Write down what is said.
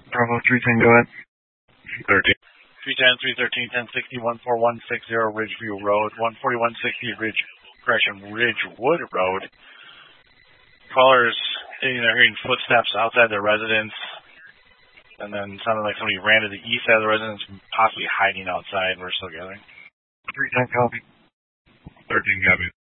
Bravo 310, go ahead. 13. 310, 313, 1060, 14160 Ridgeview Road, 14160 Ridgewood Road. Callers, they're hearing footsteps outside their residence, and then sounded like somebody ran to the east side of the residence, possibly hiding outside. We're still gathering. 310, copy. 13, copy.